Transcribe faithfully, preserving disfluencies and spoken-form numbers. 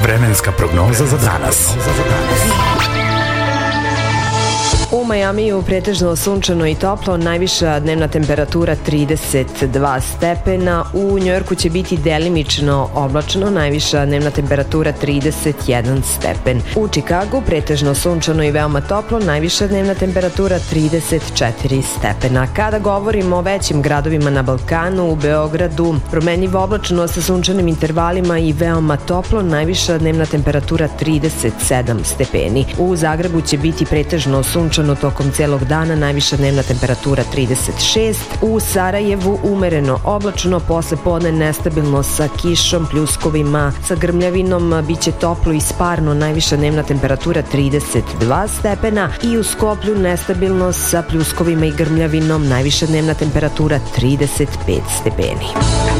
Vremenska prognoza za danas. U Majamiju pretežno sunčano i toplo, najviša dnevna temperatura trideset dva stepena, u Njujorku će biti delimično oblačno, najviša dnevna temperatura trideset jedan stepen. U Čikagu pretežno sunčano i veoma toplo, najviša dnevna temperatura trideset četiri stepena. Kada govorimo o većim gradovima na Balkanu, u Beogradu promenljivo oblačno sa sunčanim intervalima i veoma toplo, najviša dnevna temperatura trideset sedam stepeni. U Zagrebu će biti pretežno sunčano tokom celog dana, najviša dnevna temperatura trideset šest. U Sarajevu umereno oblačno, posle podne nestabilno sa kišom, pljuskovima, sa grmljavinom, biće toplo i sparno, najviša dnevna temperatura trideset dva stepena i u Skoplju nestabilno sa pljuskovima i grmljavinom, najviša dnevna temperatura trideset pet stepeni.